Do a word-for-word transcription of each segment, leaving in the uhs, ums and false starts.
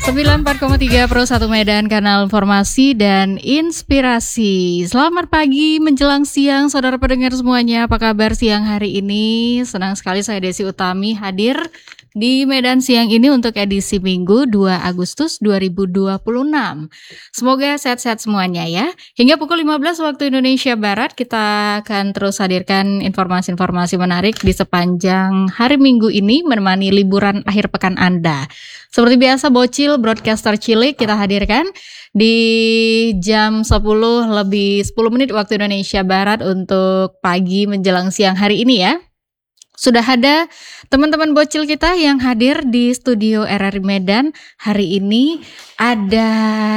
sembilan puluh empat koma tiga Pro satu Medan, kanal informasi dan inspirasi. Selamat pagi menjelang siang saudara pendengar semuanya. Apa kabar siang hari ini? Senang sekali saya Desi Utami hadir di Medan siang ini untuk edisi Minggu dua Agustus dua ribu dua puluh enam. Semoga sehat-sehat semuanya ya. Hingga pukul lima belas waktu Indonesia Barat kita akan terus hadirkan informasi-informasi menarik di sepanjang hari Minggu ini menemani liburan akhir pekan Anda. Seperti biasa Bocil broadcaster cilik kita hadirkan di jam sepuluh lebih sepuluh menit waktu Indonesia Barat untuk pagi menjelang siang hari ini ya. Sudah ada teman-teman Bocil kita yang hadir di studio R R I Medan. Hari ini ada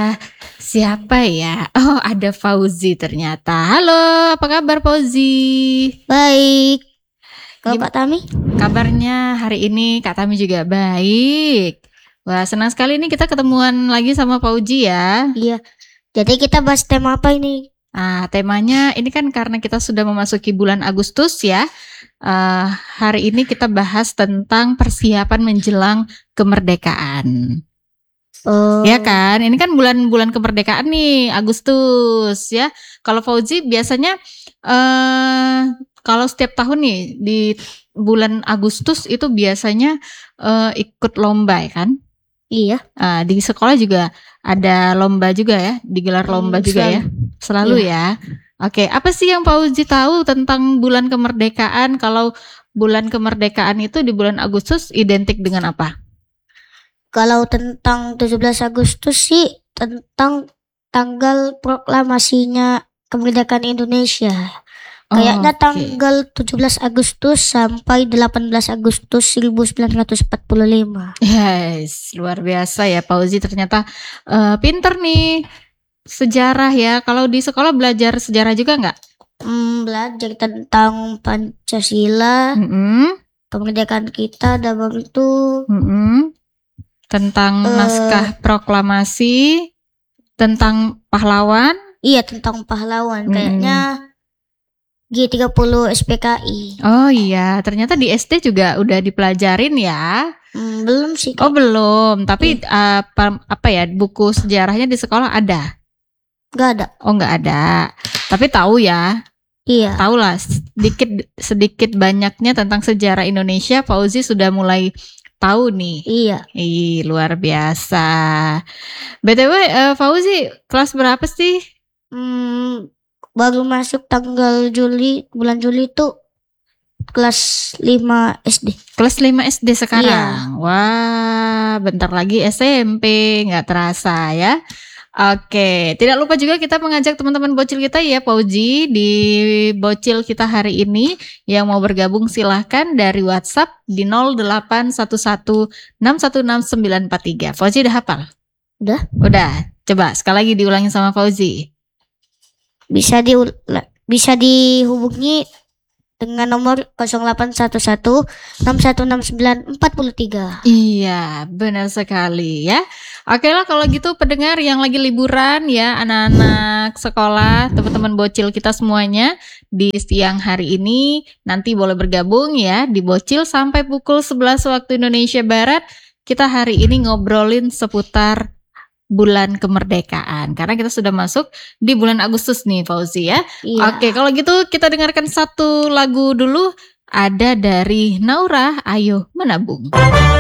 siapa ya? Oh, ada Fauzi ternyata. Halo, apa kabar Fauzi? Baik. Kalau Kak Tami? Kabarnya hari ini Kak Tami juga baik. Wah, senang sekali nih kita ketemuan lagi sama Fauzi ya. Iya. Jadi kita bahas tema apa ini? Ah, temanya ini kan karena kita sudah memasuki bulan Agustus ya. Uh, hari ini kita bahas tentang persiapan menjelang kemerdekaan. Oh. Ya kan, ini kan bulan-bulan kemerdekaan nih, Agustus ya. Kalau Fauzi biasanya uh, kalau setiap tahun nih di bulan Agustus itu biasanya uh, ikut lomba ya kan? Iya. Uh, di sekolah juga ada lomba juga ya, digelar lomba hmm, juga selalu. ya, selalu iya. ya. Oke, apa sih yang Fauzi tahu tentang bulan kemerdekaan? Kalau bulan kemerdekaan itu di bulan Agustus identik dengan apa? Kalau tentang tujuh belas Agustus sih tentang tanggal proklamasinya kemerdekaan Indonesia. Oh, Kayaknya okay. tanggal tujuh belas Agustus sampai delapan belas Agustus seribu sembilan ratus empat puluh lima. Yes, luar biasa ya Fauzi, ternyata uh, pinter nih. Sejarah ya, kalau di sekolah belajar sejarah juga nggak? Hmm, belajar tentang Pancasila, mm-hmm. kemerdekaan kita, dan itu mm-hmm. tentang uh, naskah proklamasi, tentang pahlawan. Iya, tentang pahlawan, mm-hmm. kayaknya G tiga puluh S P K I. Oh iya, ternyata di S D juga udah dipelajarin ya? Hmm, belum sih. Oh belum, tapi iya. apa, apa ya buku sejarahnya di sekolah ada? Gak ada. Oh nggak ada, tapi tahu ya? Iya. Tahu lah sedikit sedikit banyaknya tentang sejarah Indonesia. Fauzi sudah mulai tahu nih. Iya. Ih luar biasa. B T W uh, Fauzi kelas berapa sih? Hmm, baru masuk tanggal Juli, bulan Juli itu kelas lima S D. Kelas lima S D sekarang. Iya. Wah, bentar lagi S M P, nggak terasa ya. Oke, tidak lupa juga kita mengajak teman-teman bocil kita ya Fauzi di bocil kita hari ini yang mau bergabung silahkan dari WhatsApp di nol delapan satu satu enam satu enam sembilan empat tiga. Fauzi udah hafal? Udah. Udah. Coba sekali lagi diulangi sama Fauzi. Bisa di bisa dihubungi dengan nomor nol delapan satu satu enam satu enam sembilan empat tiga. Iya, benar sekali ya. Oke lah kalau gitu pendengar yang lagi liburan ya, anak-anak sekolah, teman-teman bocil kita semuanya di siang hari ini nanti boleh bergabung ya di bocil sampai pukul sebelas waktu Indonesia Barat. Kita hari ini ngobrolin seputar bulan kemerdekaan karena kita sudah masuk di bulan Agustus nih Fauzi ya. Iya. Oke, kalau gitu kita dengarkan satu lagu dulu, ada dari Naura, Ayo Menabung.